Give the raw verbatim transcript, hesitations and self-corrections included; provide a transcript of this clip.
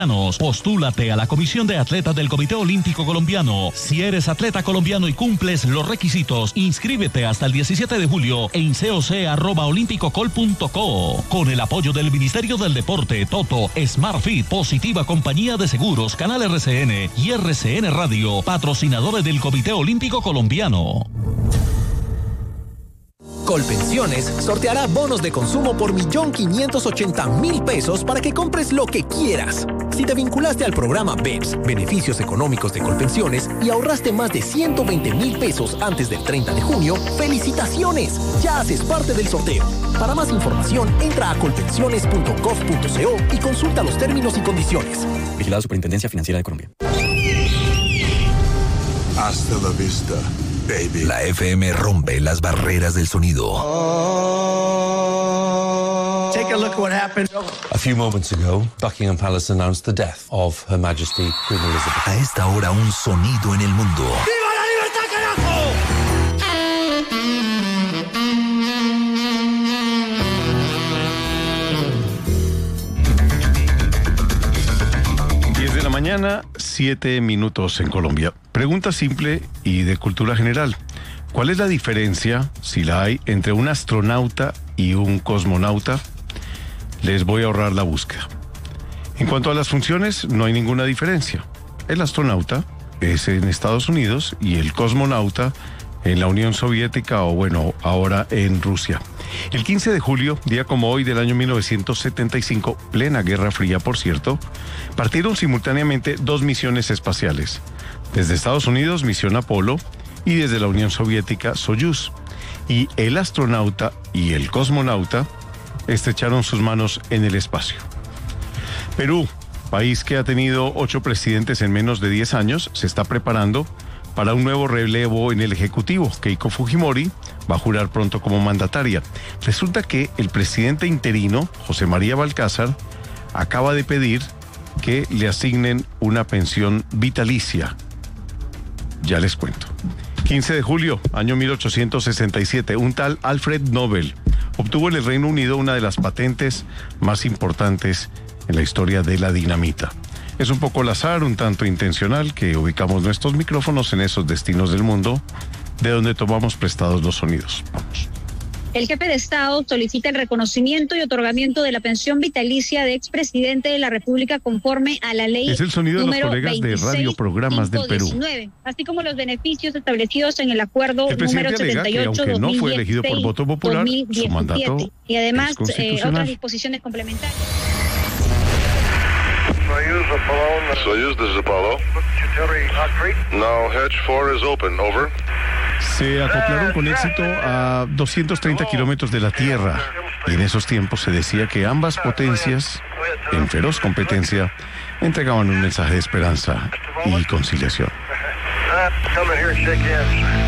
Postúlate a la Comisión de Atletas del Comité Olímpico Colombiano. Si eres atleta colombiano y cumples los requisitos, inscríbete hasta el diecisiete de julio en coc arroba olímpicocol punto co. Con el apoyo del Ministerio del Deporte, Toto, SmartFit, Positiva Compañía de Seguros, Canal R C N y R C N Radio, patrocinadores del Comité Olímpico Colombiano. Colpensiones sorteará bonos de consumo por un millón quinientos ochenta mil pesos para que compres lo que quieras. Si te vinculaste al programa B E P S, Beneficios Económicos de Colpensiones, y ahorraste más de ciento veinte mil pesos antes del treinta de junio, ¡felicitaciones! Ya haces parte del sorteo. Para más información, entra a colpensiones punto gov punto co y consulta los términos y condiciones. Vigilado Superintendencia Financiera de Colombia. Hasta la vista, baby. La F M rompe las barreras del sonido. Oh. Take a look at what happened. A few moments ago, Buckingham Palace announced the death of Her Majesty Queen Elizabeth. A esta hora, un sonido en el mundo. ¡Viva la libertad, carajo! diez de la mañana, siete minutos en Colombia. Pregunta simple y de cultura general. ¿Cuál es la diferencia, si la hay, entre un astronauta y un cosmonauta? Les voy a ahorrar la búsqueda. En cuanto a las funciones, no hay ninguna diferencia. El astronauta es en Estados Unidos y el cosmonauta en la Unión Soviética, o bueno, ahora en Rusia. El quince de julio, día como hoy del año mil novecientos setenta y cinco, plena Guerra Fría, por cierto, partieron simultáneamente dos misiones espaciales. Desde Estados Unidos, misión Apolo, y desde la Unión Soviética, Soyuz. Y el astronauta y el cosmonauta estrecharon sus manos en el espacio. Perú, país que ha tenido ocho presidentes en menos de diez años, se está preparando para un nuevo relevo en el Ejecutivo. Keiko Fujimori va a jurar pronto como mandataria. Resulta que el presidente interino, José María Balcázar, acaba de pedir que le asignen una pensión vitalicia. Ya les cuento. quince de julio, año mil ochocientos sesenta y siete, un tal Alfred Nobel obtuvo en el Reino Unido una de las patentes más importantes en la historia de la dinamita. Es un poco al azar, un tanto intencional, que ubicamos nuestros micrófonos en esos destinos del mundo de donde tomamos prestados los sonidos. Vamos. El jefe de Estado solicita el reconocimiento y otorgamiento de la pensión vitalicia de expresidente de la República conforme a la ley. Es el sonido de los colegas de radioprogramas del Perú. Así como los beneficios establecidos en el acuerdo número setenta y ocho aunque no fue elegido por voto popular, su mandato y además eh, otras disposiciones complementarias. Soyuz, this is Apollo. Now Hedge four is open, over. Se acoplaron con éxito a doscientos treinta kilómetros de la Tierra, y en esos tiempos se decía que ambas potencias, en feroz competencia, entregaban un mensaje de esperanza y conciliación.